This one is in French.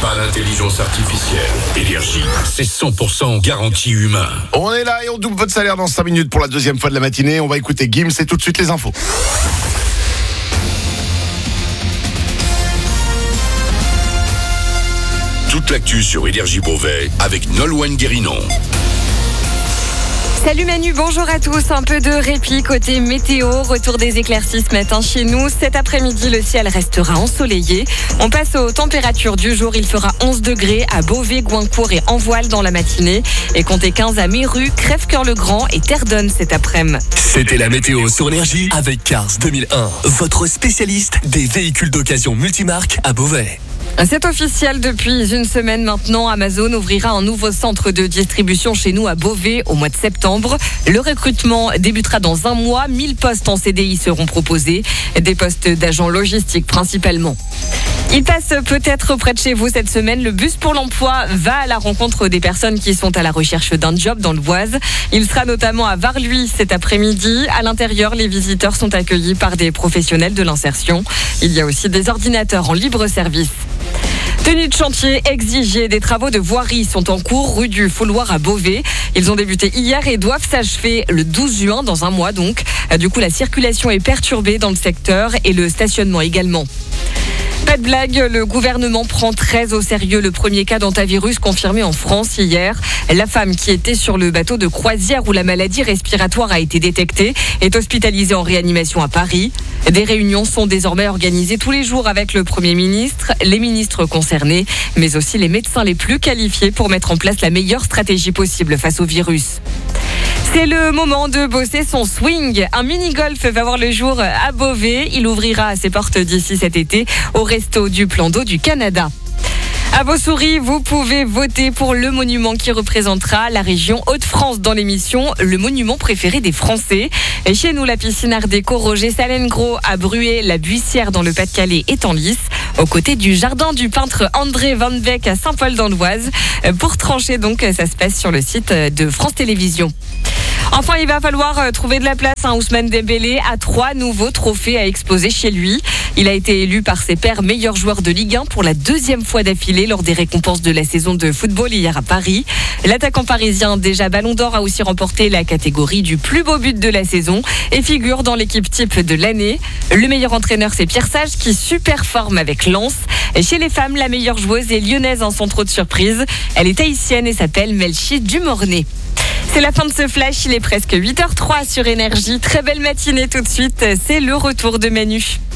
Pas d'intelligence artificielle. Énergie, c'est 100% garantie humain. On est là et on double votre salaire dans 5 minutes pour la deuxième fois de la matinée. On va écouter Gims et tout de suite les infos. Toute l'actu sur Énergie Beauvais avec Nolwenn Guérinon. Salut Manu, bonjour à tous. Un peu de répit côté météo. Retour des éclaircies ce matin chez nous. Cet après-midi, le ciel restera ensoleillé. On passe aux températures du jour. Il fera 11 degrés à Beauvais, Goincourt et Envoile dans la matinée. Et comptez 15 à Méru, Crèvecœur-le-Grand et Terdonne cet après-midi. C'était la météo sur Énergie avec Cars 2001. Votre spécialiste des véhicules d'occasion multimarques à Beauvais. C'est officiel depuis une semaine maintenant. Amazon ouvrira un nouveau centre de distribution chez nous à Beauvais au mois de septembre. Le recrutement débutera dans un mois. 1000 postes en CDI seront proposés. Des postes d'agents logistiques principalement. Il passe peut-être près de chez vous cette semaine. Le bus pour l'emploi va à la rencontre des personnes qui sont à la recherche d'un job dans l'Oise. Il sera notamment à Varluy cet après-midi. À l'intérieur, les visiteurs sont accueillis par des professionnels de l'insertion. Il y a aussi des ordinateurs en libre service. Tenue de chantier exigée, des travaux de voirie sont en cours rue du Fouloir à Beauvais. Ils ont débuté hier et doivent s'achever le 12 juin, dans un mois donc. Du coup, la circulation est perturbée dans le secteur et le stationnement également. Pas de blague, le gouvernement prend très au sérieux le premier cas d'hantavirus confirmé en France hier. La femme qui était sur le bateau de croisière où la maladie respiratoire a été détectée est hospitalisée en réanimation à Paris. Des réunions sont désormais organisées tous les jours avec le Premier ministre, les ministres concernés, mais aussi les médecins les plus qualifiés pour mettre en place la meilleure stratégie possible face au virus. C'est le moment de bosser son swing. Un mini-golf va voir le jour à Beauvais. Il ouvrira ses portes d'ici cet été au resto du Plan d'eau du Canada. À vos souris, vous pouvez voter pour le monument qui représentera la région Hauts-de-France dans l'émission Le monument préféré des Français. Et chez nous, la piscine Art déco Roger Salengro à Bruay-la-Buissière dans le Pas-de-Calais est en lice, aux côtés du jardin du peintre André Van Beek à Saint-Paul-dans-l'Oise. Pour trancher donc, ça se passe sur le site de France Télévisions. Enfin, il va falloir trouver de la place. Ousmane Dembélé a 3 nouveaux trophées à exposer chez lui. Il a été élu par ses pairs meilleur joueur de Ligue 1 pour la 2e fois d'affilée lors des récompenses de la saison de football hier à Paris. L'attaquant parisien, déjà Ballon d'Or, a aussi remporté la catégorie du plus beau but de la saison et figure dans l'équipe type de l'année. Le meilleur entraîneur, c'est Pierre Sage qui superforme avec Lens. Et chez les femmes, la meilleure joueuse est lyonnaise sans trop de surprise. Elle est haïtienne et s'appelle Melchi Dumornay. C'est la fin de ce flash, il est presque 8h03 sur Énergie. Très belle matinée tout de suite, c'est le retour de Manu.